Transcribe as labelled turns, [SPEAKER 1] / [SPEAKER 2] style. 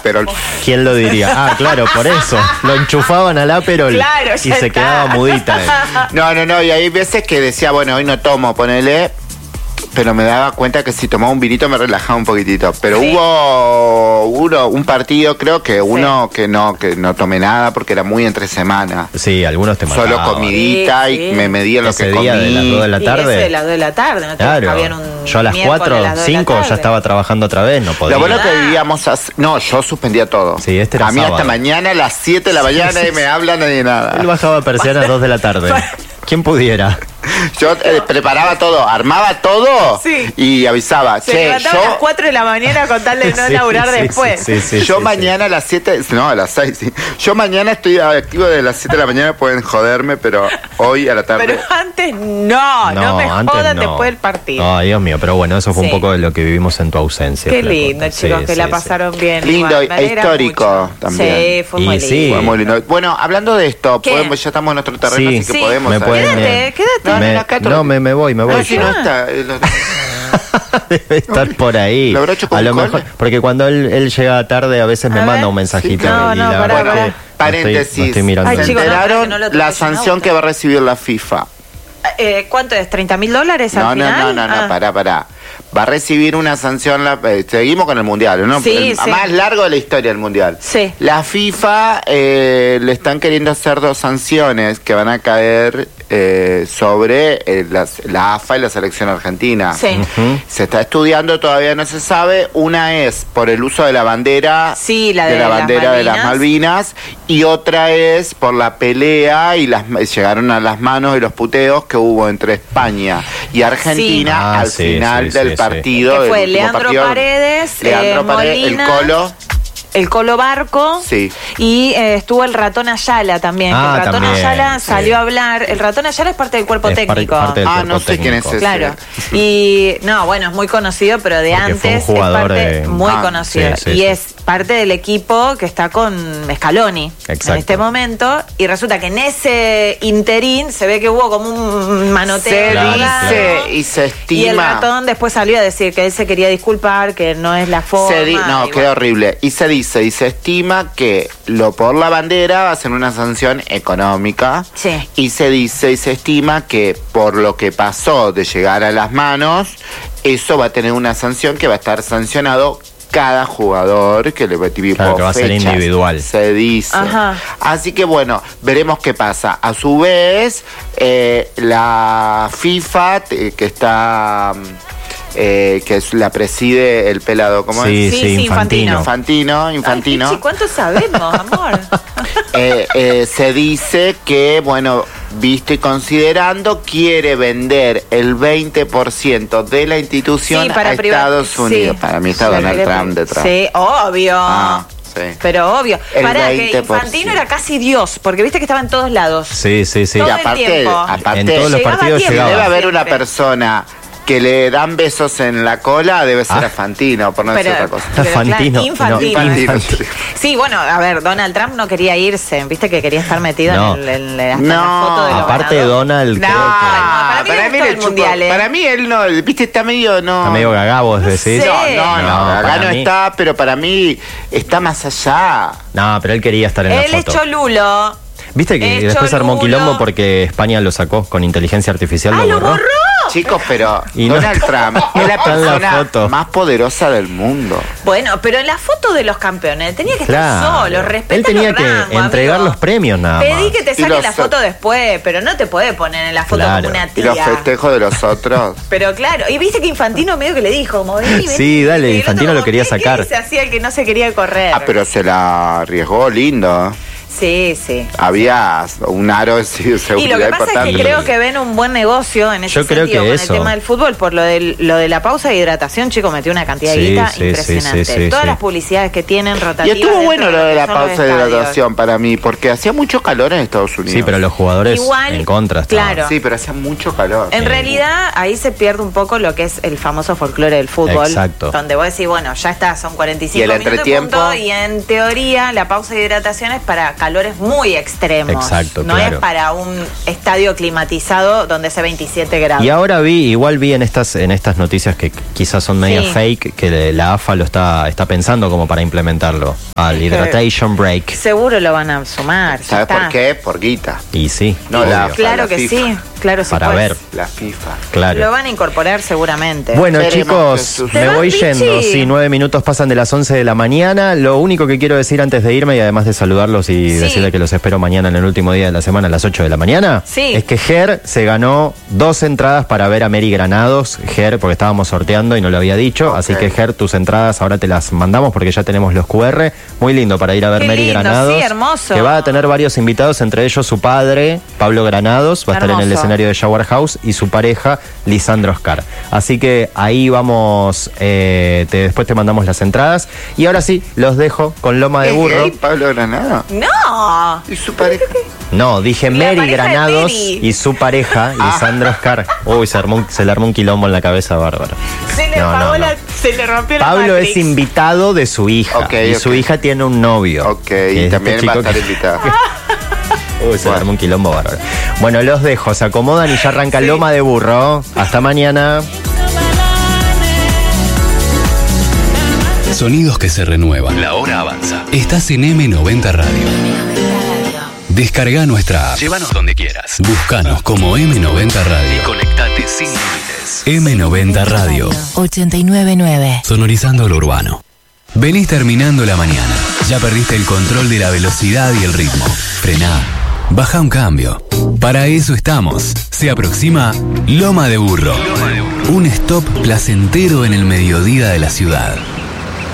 [SPEAKER 1] Aperol.
[SPEAKER 2] ¿Quién lo diría? Ah, claro, por eso. Lo enchufaban al Aperol
[SPEAKER 3] Claro,
[SPEAKER 2] y
[SPEAKER 3] ya
[SPEAKER 2] se
[SPEAKER 3] está.
[SPEAKER 2] quedaba mudita.
[SPEAKER 1] No, y hay veces que decía, bueno, hoy no tomo, ponele, pero me daba cuenta que si tomaba un vinito me relajaba un poquitito. Pero
[SPEAKER 3] Sí.
[SPEAKER 1] hubo un partido, creo que uno que no tomé nada porque era muy entre semana.
[SPEAKER 2] Sí, algunos te mataban.
[SPEAKER 1] Solo comidita
[SPEAKER 3] Sí, sí.
[SPEAKER 1] y me medía lo
[SPEAKER 2] Ese
[SPEAKER 1] que
[SPEAKER 2] día
[SPEAKER 1] comí.
[SPEAKER 2] de las 2 de la
[SPEAKER 3] Sí,
[SPEAKER 2] tarde.
[SPEAKER 3] ese de las 2 de la tarde, no te
[SPEAKER 2] Claro.
[SPEAKER 3] cabían un
[SPEAKER 2] Yo a las
[SPEAKER 3] miércoles
[SPEAKER 2] 4,
[SPEAKER 3] las 2 de la
[SPEAKER 2] 5 ya
[SPEAKER 3] tarde.
[SPEAKER 2] estaba trabajando otra vez, no podía.
[SPEAKER 1] Lo bueno que
[SPEAKER 3] Ah.
[SPEAKER 1] vivíamos no, yo suspendía todo.
[SPEAKER 2] Sí, este era
[SPEAKER 1] a mí
[SPEAKER 2] sábado.
[SPEAKER 1] hasta mañana a las 7 de la mañana y me habla nadie nada.
[SPEAKER 2] Él bajaba persiana a las 2 de la tarde. ¿Quién pudiera?
[SPEAKER 1] Yo preparaba todo, armaba todo
[SPEAKER 3] Sí.
[SPEAKER 1] y avisaba.
[SPEAKER 3] Se
[SPEAKER 1] Che,
[SPEAKER 3] levantaba a las 4 de la mañana con tal de no
[SPEAKER 2] Sí,
[SPEAKER 3] laburar
[SPEAKER 2] sí,
[SPEAKER 3] después.
[SPEAKER 2] sí,
[SPEAKER 1] yo
[SPEAKER 2] sí,
[SPEAKER 1] mañana a las 7, no, a las 6, sí. Yo mañana estoy activo de las 7 de la mañana, pueden joderme, pero hoy a la tarde.
[SPEAKER 3] Pero antes no me
[SPEAKER 2] antes
[SPEAKER 3] jodan
[SPEAKER 2] no.
[SPEAKER 3] después del partido.
[SPEAKER 2] Ay, Dios mío, pero bueno, eso fue
[SPEAKER 3] Sí.
[SPEAKER 2] un poco de lo que vivimos en tu ausencia.
[SPEAKER 3] Qué
[SPEAKER 2] Flaco.
[SPEAKER 3] lindo, chicos,
[SPEAKER 2] Sí,
[SPEAKER 3] que
[SPEAKER 2] sí,
[SPEAKER 3] la
[SPEAKER 2] sí.
[SPEAKER 3] pasaron bien.
[SPEAKER 1] Lindo
[SPEAKER 3] igual, me
[SPEAKER 1] e
[SPEAKER 3] alegra
[SPEAKER 1] histórico
[SPEAKER 3] mucho.
[SPEAKER 1] también.
[SPEAKER 3] Sí, fue muy
[SPEAKER 2] Y
[SPEAKER 3] lindo.
[SPEAKER 2] sí.
[SPEAKER 1] Fue muy lindo. Bueno, hablando de esto,
[SPEAKER 3] ¿Qué?
[SPEAKER 1] ya estamos en nuestro terreno,
[SPEAKER 2] Sí.
[SPEAKER 1] así que
[SPEAKER 3] Sí.
[SPEAKER 1] podemos.
[SPEAKER 2] Me
[SPEAKER 1] saber.
[SPEAKER 2] pueden,
[SPEAKER 3] Quédate.
[SPEAKER 1] No, acá
[SPEAKER 2] me voy.
[SPEAKER 1] No, si no
[SPEAKER 3] Ah.
[SPEAKER 1] está.
[SPEAKER 2] Debe estar por ahí.
[SPEAKER 1] ¿Lo habrá hecho con
[SPEAKER 2] A lo
[SPEAKER 1] cola?
[SPEAKER 2] mejor, porque cuando él llega tarde a veces me
[SPEAKER 3] A
[SPEAKER 2] manda
[SPEAKER 3] ver.
[SPEAKER 2] un mensajito.
[SPEAKER 3] Sí, no,
[SPEAKER 2] y
[SPEAKER 3] no,
[SPEAKER 2] la
[SPEAKER 3] pará,
[SPEAKER 2] verdad
[SPEAKER 3] pará.
[SPEAKER 2] que
[SPEAKER 1] Paréntesis.
[SPEAKER 2] no estoy mirando.
[SPEAKER 3] Ay,
[SPEAKER 1] ¿Se
[SPEAKER 3] chicos, no,
[SPEAKER 1] enteraron
[SPEAKER 3] que no lo
[SPEAKER 1] la
[SPEAKER 3] toques en
[SPEAKER 1] sanción
[SPEAKER 3] auto.
[SPEAKER 1] que va a recibir la FIFA?
[SPEAKER 3] ¿Cuánto es? ¿$30.000 al
[SPEAKER 1] No,
[SPEAKER 3] final?
[SPEAKER 1] no,
[SPEAKER 3] Ah.
[SPEAKER 1] pará. Va a recibir una sanción, seguimos con el Mundial, ¿no?
[SPEAKER 3] Sí,
[SPEAKER 1] El
[SPEAKER 3] sí.
[SPEAKER 1] más largo de la historia del Mundial.
[SPEAKER 3] Sí.
[SPEAKER 1] La FIFA le están queriendo hacer 2 sanciones que van a caer sobre la AFA y la selección argentina.
[SPEAKER 3] Sí.
[SPEAKER 1] Se está estudiando, todavía no se sabe. Una es por el uso de la bandera,
[SPEAKER 3] Sí, la de
[SPEAKER 1] la
[SPEAKER 3] las
[SPEAKER 1] bandera de las
[SPEAKER 3] Malvinas.
[SPEAKER 1] Malvinas, y otra es por la pelea y llegaron a las manos y los puteos que hubo entre España y Argentina
[SPEAKER 2] Sí. Ah,
[SPEAKER 1] al
[SPEAKER 2] sí,
[SPEAKER 1] final
[SPEAKER 2] sí,
[SPEAKER 1] del
[SPEAKER 2] sí,
[SPEAKER 1] partido.
[SPEAKER 3] Que
[SPEAKER 1] del
[SPEAKER 3] fue
[SPEAKER 1] último
[SPEAKER 3] Leandro
[SPEAKER 1] partido.
[SPEAKER 3] Paredes,
[SPEAKER 1] Leandro Paredes,
[SPEAKER 3] Molina,
[SPEAKER 1] el Colo.
[SPEAKER 3] Barco.
[SPEAKER 1] Sí.
[SPEAKER 3] Y estuvo el ratón Ayala también.
[SPEAKER 2] Ah,
[SPEAKER 3] que el ratón
[SPEAKER 2] también,
[SPEAKER 3] Ayala
[SPEAKER 2] sí.
[SPEAKER 3] salió a hablar. El ratón Ayala es parte del cuerpo
[SPEAKER 2] Es
[SPEAKER 3] técnico.
[SPEAKER 2] parte del cuerpo
[SPEAKER 1] No sé quién es
[SPEAKER 2] técnico.
[SPEAKER 1] ese.
[SPEAKER 3] Claro. Y no, bueno, es muy conocido, pero de
[SPEAKER 2] Porque fue un
[SPEAKER 3] antes es
[SPEAKER 2] jugador
[SPEAKER 3] parte
[SPEAKER 2] de-
[SPEAKER 3] muy
[SPEAKER 1] Ah,
[SPEAKER 3] conocido.
[SPEAKER 2] sí, sí,
[SPEAKER 3] y
[SPEAKER 2] sí.
[SPEAKER 3] es parte del equipo que está con Scaloni
[SPEAKER 2] Exacto.
[SPEAKER 3] en este momento. Y resulta que en ese interín se ve que hubo como un manoteo.
[SPEAKER 1] Se
[SPEAKER 2] Claro,
[SPEAKER 1] dice
[SPEAKER 2] claro.
[SPEAKER 1] y se estima.
[SPEAKER 3] Y el ratón después salió a decir que él se quería disculpar, que no es la forma.
[SPEAKER 1] No,
[SPEAKER 3] y
[SPEAKER 1] qué
[SPEAKER 3] bueno.
[SPEAKER 1] horrible. Y se dice y se estima que por la bandera va a ser una sanción económica.
[SPEAKER 3] Sí.
[SPEAKER 1] Y se dice y se estima que por lo que pasó de llegar a las manos, eso va a tener una sanción que va a estar sancionado cada jugador que le va a
[SPEAKER 2] Claro, que va a ser individual.
[SPEAKER 1] Se dice.
[SPEAKER 3] Ajá.
[SPEAKER 1] Así que bueno, veremos qué pasa. A su vez, la FIFA, que está... que la preside el pelado, ¿cómo
[SPEAKER 2] Sí,
[SPEAKER 1] es?
[SPEAKER 3] Sí,
[SPEAKER 2] sí,
[SPEAKER 3] sí,
[SPEAKER 2] Infantino.
[SPEAKER 1] Infantino.
[SPEAKER 3] Ay, ¿cuánto sabemos, amor?
[SPEAKER 1] Se dice que, bueno, visto y considerando, quiere vender el 20% de la institución
[SPEAKER 3] Sí, para
[SPEAKER 1] a Estados
[SPEAKER 3] sí.
[SPEAKER 1] Unidos. Para mí está
[SPEAKER 3] Sí,
[SPEAKER 1] Donald Trump detrás.
[SPEAKER 3] Sí, obvio.
[SPEAKER 1] Sí.
[SPEAKER 3] Pero obvio.
[SPEAKER 1] El
[SPEAKER 3] Pará, que
[SPEAKER 1] 20%.
[SPEAKER 3] Infantino era casi Dios, porque viste que estaba en todos lados.
[SPEAKER 2] Sí, sí, sí.
[SPEAKER 3] Todo
[SPEAKER 1] Y
[SPEAKER 3] el
[SPEAKER 1] aparte,
[SPEAKER 3] tiempo.
[SPEAKER 2] En todos los
[SPEAKER 3] Llegaba
[SPEAKER 2] partidos
[SPEAKER 3] a tiempo.
[SPEAKER 2] llegaba.
[SPEAKER 1] debe haber una
[SPEAKER 3] Siempre.
[SPEAKER 1] persona que le dan besos en la cola, debe ser a Fantino, por no decir otra cosa.
[SPEAKER 3] pero
[SPEAKER 2] Fantino,
[SPEAKER 3] claro, Infantino.
[SPEAKER 2] no,
[SPEAKER 1] Infantino.
[SPEAKER 3] Sí, bueno, a ver, Donald Trump no quería irse, viste que quería estar metido
[SPEAKER 2] No.
[SPEAKER 3] en hasta
[SPEAKER 1] No.
[SPEAKER 3] la foto de los
[SPEAKER 2] Aparte
[SPEAKER 3] ganadores.
[SPEAKER 2] Donald,
[SPEAKER 3] No,
[SPEAKER 2] creo
[SPEAKER 3] para mí le gustó
[SPEAKER 1] le
[SPEAKER 3] el
[SPEAKER 1] chupó.
[SPEAKER 3] mundial, ¿eh?
[SPEAKER 1] Para mí él no, viste, está medio
[SPEAKER 2] está medio gagabo, decís.
[SPEAKER 3] sé.
[SPEAKER 1] No,
[SPEAKER 2] No,
[SPEAKER 1] acá
[SPEAKER 2] para
[SPEAKER 1] no
[SPEAKER 2] mí-
[SPEAKER 1] está, pero para mí está más allá.
[SPEAKER 2] No, pero él quería estar en
[SPEAKER 3] Él
[SPEAKER 2] la
[SPEAKER 3] es
[SPEAKER 2] foto.
[SPEAKER 3] cholulo.
[SPEAKER 2] ¿Viste que
[SPEAKER 3] es
[SPEAKER 2] después armó
[SPEAKER 3] cholulo.
[SPEAKER 2] quilombo porque España lo sacó con inteligencia artificial?
[SPEAKER 3] ¡Ah, lo borró!
[SPEAKER 1] Chicos, pero
[SPEAKER 2] Y no
[SPEAKER 1] Donald Trump es la
[SPEAKER 2] está en la
[SPEAKER 1] persona
[SPEAKER 2] foto.
[SPEAKER 1] más poderosa del mundo.
[SPEAKER 3] Bueno, pero en la foto de los campeones tenía que estar
[SPEAKER 2] Claro.
[SPEAKER 3] solo, respeta
[SPEAKER 2] Él tenía
[SPEAKER 3] los
[SPEAKER 2] que
[SPEAKER 3] rangos,
[SPEAKER 2] entregar
[SPEAKER 3] amigo.
[SPEAKER 2] los premios nada
[SPEAKER 3] Pedí
[SPEAKER 2] más.
[SPEAKER 3] que te
[SPEAKER 1] Y
[SPEAKER 3] saquen
[SPEAKER 1] los-
[SPEAKER 3] la foto después, pero no te podés poner en la foto
[SPEAKER 2] Claro.
[SPEAKER 3] como una
[SPEAKER 1] Y los
[SPEAKER 3] tía.
[SPEAKER 1] festejos de los otros.
[SPEAKER 3] Pero claro, y viste que Infantino medio que le dijo, como vení,
[SPEAKER 2] Sí, dale,
[SPEAKER 3] y el otro
[SPEAKER 2] Infantino
[SPEAKER 3] como,
[SPEAKER 2] lo quería
[SPEAKER 3] ¿qué?
[SPEAKER 2] sacar.
[SPEAKER 3] ¿Qué se hacía el que no se quería correr?
[SPEAKER 1] Pero se la arriesgó lindo.
[SPEAKER 3] Sí, sí.
[SPEAKER 1] Había un aro de
[SPEAKER 3] Y
[SPEAKER 1] seguridad
[SPEAKER 3] lo que pasa es
[SPEAKER 1] importante.
[SPEAKER 3] que creo que ven un buen negocio en ese
[SPEAKER 2] Yo creo
[SPEAKER 3] sentido
[SPEAKER 2] que
[SPEAKER 3] con
[SPEAKER 2] eso.
[SPEAKER 3] el tema del fútbol por lo de la pausa de hidratación, chico, metió una cantidad de
[SPEAKER 2] Sí,
[SPEAKER 3] guita
[SPEAKER 2] sí,
[SPEAKER 3] impresionante.
[SPEAKER 2] sí, sí,
[SPEAKER 3] Todas
[SPEAKER 2] sí.
[SPEAKER 3] las publicidades que tienen
[SPEAKER 1] Y
[SPEAKER 3] rotativas.
[SPEAKER 1] estuvo
[SPEAKER 3] dentro
[SPEAKER 1] bueno lo de la
[SPEAKER 3] que son los
[SPEAKER 1] pausa de
[SPEAKER 3] estadios.
[SPEAKER 1] hidratación para mí, porque hacía mucho calor en Estados Unidos.
[SPEAKER 2] Sí, pero los jugadores
[SPEAKER 3] Igual,
[SPEAKER 2] en contra estaban.
[SPEAKER 3] claro.
[SPEAKER 1] Sí, pero hacía mucho calor.
[SPEAKER 3] En realidad, ahí se pierde un poco lo que es el famoso folclore del fútbol.
[SPEAKER 2] Exacto.
[SPEAKER 3] Donde vos decís, bueno, ya está, son 45
[SPEAKER 1] ¿Y el
[SPEAKER 3] minutos y
[SPEAKER 1] entretiempo?
[SPEAKER 3] punto, y en teoría la pausa de hidratación es para calores muy extremos.
[SPEAKER 2] Exacto,
[SPEAKER 3] no
[SPEAKER 2] claro.
[SPEAKER 3] es para un estadio climatizado donde hace 27 grados.
[SPEAKER 2] Y ahora igual vi en estas noticias que quizás son media
[SPEAKER 3] Sí.
[SPEAKER 2] fake, que la AFA lo está pensando como para implementarlo al Hydration Break.
[SPEAKER 3] Seguro lo van a sumar. ya
[SPEAKER 1] ¿Sabes
[SPEAKER 3] está.
[SPEAKER 1] por qué? Por guita.
[SPEAKER 2] Y sí,
[SPEAKER 1] No,
[SPEAKER 2] obvio.
[SPEAKER 1] la-
[SPEAKER 3] Claro
[SPEAKER 1] la
[SPEAKER 3] que
[SPEAKER 1] FIFA.
[SPEAKER 3] sí, claro sí.
[SPEAKER 2] Para
[SPEAKER 3] pues.
[SPEAKER 2] ver.
[SPEAKER 1] La FIFA.
[SPEAKER 2] Claro.
[SPEAKER 3] Lo van a incorporar seguramente.
[SPEAKER 2] Bueno,
[SPEAKER 1] Esperemos
[SPEAKER 2] chicos,
[SPEAKER 1] que sus-
[SPEAKER 2] me
[SPEAKER 3] ¿Te
[SPEAKER 2] voy
[SPEAKER 3] vas,
[SPEAKER 2] yendo.
[SPEAKER 3] Pichi?
[SPEAKER 2] Sí, 9 minutos pasan de las 11 de la mañana. Lo único que quiero decir antes de irme, y además de saludarlos y
[SPEAKER 3] Sí.
[SPEAKER 2] decirles que los espero mañana en el último día de la semana a las 8 de la mañana,
[SPEAKER 3] Sí.
[SPEAKER 2] es que Ger se ganó 2 entradas para ver a Mary Granados. Ger, porque estábamos sorteando y no lo había dicho.
[SPEAKER 1] Ok.
[SPEAKER 2] Así que, Ger, tus entradas ahora te las mandamos porque ya tenemos los QR. Muy lindo para ir a ver
[SPEAKER 3] Qué
[SPEAKER 2] Mary
[SPEAKER 3] lindo,
[SPEAKER 2] Granados.
[SPEAKER 3] sí, hermoso.
[SPEAKER 2] Que va a tener varios invitados, entre ellos su padre, Pablo Granados, va a estar en el
[SPEAKER 3] Hermoso.
[SPEAKER 2] escenario de Shower House, y su pareja, Lisandro Oscar. Así que ahí vamos, después te mandamos las entradas. Y ahora sí, los dejo con Loma de
[SPEAKER 1] ¿Es
[SPEAKER 2] Burro.
[SPEAKER 1] gay Pablo Granada?
[SPEAKER 3] No.
[SPEAKER 1] ¿Y su pareja?
[SPEAKER 2] No, dije
[SPEAKER 3] La
[SPEAKER 2] Mary
[SPEAKER 3] pareja de
[SPEAKER 2] Granados
[SPEAKER 3] Mary.
[SPEAKER 2] y su pareja, Lisandro Oscar. Uy, se le armó un quilombo en la cabeza bárbaro.
[SPEAKER 3] Se le
[SPEAKER 2] No,
[SPEAKER 3] apagó
[SPEAKER 2] no, no.
[SPEAKER 3] se le rompió la
[SPEAKER 2] Pablo
[SPEAKER 3] Matrix.
[SPEAKER 2] es invitado de su hija.
[SPEAKER 1] Ok,
[SPEAKER 2] y
[SPEAKER 1] ok.
[SPEAKER 2] su hija tiene un novio.
[SPEAKER 1] Ok,
[SPEAKER 2] que
[SPEAKER 1] y
[SPEAKER 2] es
[SPEAKER 1] también
[SPEAKER 2] este
[SPEAKER 1] va a
[SPEAKER 2] chico
[SPEAKER 1] estar
[SPEAKER 2] que-
[SPEAKER 1] invitado.
[SPEAKER 2] Uy, se le armó un quilombo bárbaro. Bueno, los dejo, se acomodan y ya arranca Loma de Burro. Hasta mañana.
[SPEAKER 4] Sonidos que se renuevan. La hora avanza. Estás en M90 Radio. Descarga nuestra app. Llévanos donde quieras. Búscanos como M90 Radio. Y conectate sin límites. M90 Radio.
[SPEAKER 5] 89.9.
[SPEAKER 4] Sonorizando lo urbano. Venís terminando la mañana. Ya perdiste el control de la velocidad y el ritmo. Frená. Baja un cambio. Para eso estamos. Se aproxima Loma de Burro. Un stop placentero en el mediodía de la ciudad.